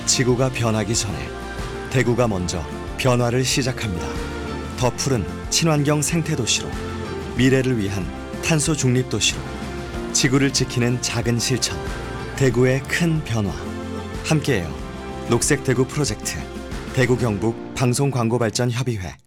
지구가 변하기 전에 대구가 먼저 변화를 시작합니다. 더 푸른 친환경 생태도시로, 미래를 위한 탄소 중립 도시로, 지구를 지키는 작은 실천, 대구의 큰 변화. 함께해요. 녹색 대구 프로젝트, 대구 경북 방송광고발전협의회.